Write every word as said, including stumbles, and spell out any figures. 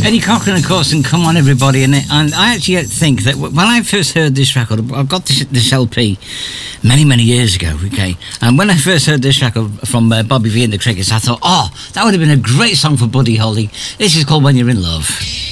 Eddie Cochran, of course, and Come On Everybody, and, it, and I actually think that when I first heard this record, I got this, this L P many, many years ago, okay, and when I first heard this record from uh, Bobby Vee and the Crickets, I thought, oh, that would have been a great song for Buddy Holly. This is called When You're in Love.